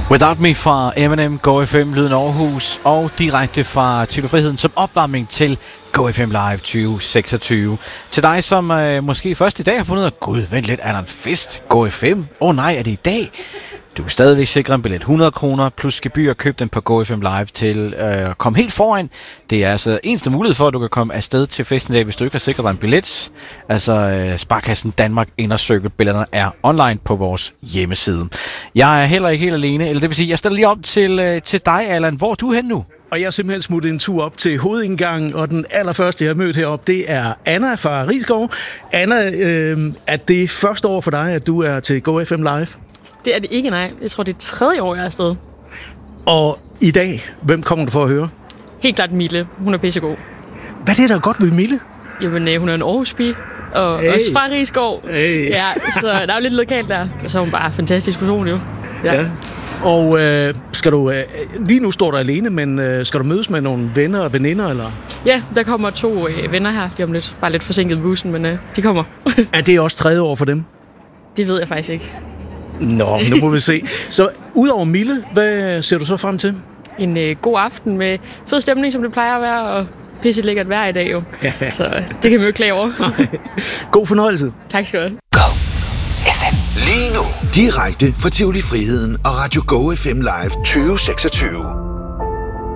Without Me fra Eminem, Go FM, Lyden Aarhus og direkte fra Tivoli Friheden som opvarmning til Go FM Live 2026. Til dig, som måske først i dag har fundet ud af, gud, vent lidt, er der en fest? Go FM? Nej, er det i dag? Du kan stadigvæk sikre en billet 100 kroner plus gebyr. Køb den på Go FM Live til at komme helt foran. Det er altså eneste mulighed for, at du kan komme afsted til festen i dag, hvis du ikke har sikret dig en billet. Altså Sparkassen Danmark Indercirkel. Billetterne er online på vores hjemmeside. Jeg er heller ikke helt alene, eller det vil sige, jeg stiller lige op til dig, Allan. Hvor er du hen nu? Og jeg er simpelthen smuttet en tur op til hovedindgangen, og den allerførste, jeg har mødt heroppe, det er Anna fra Risskov. Anna, er det første år for dig, at du er til Go FM Live? Det er det ikke, nej. Jeg tror, det er 3. år, jeg er afsted. Og i dag, hvem kommer du for at høre? Helt klart Mille. Hun er pissegod. Hvad er det, der er godt ved Mille? Jamen, hun er en Aarhus-pige. Og også fra Risskov. Hey. Ja, så der er jo lidt lokalt der. Så er hun bare en fantastisk person, jo. Ja. Og skal du... lige nu står du alene, men skal du mødes med nogle venner og veninder, eller? Ja, der kommer 2 venner her lige om lidt. Bare lidt forsinket med bussen, men de kommer. Er det også 3. år for dem? Det ved jeg faktisk ikke. Nå, nu må vi se. Så udover Mille, hvad ser du så frem til? En god aften med fed stemning, som det plejer at være, og pisse lækkert vejr i dag jo. Så det kan vi jo klage over. God fornøjelse. Tak skal du have. Go FM. Lige nu. Direkte fra Tivoli Friheden og Radio Go FM Live 2026.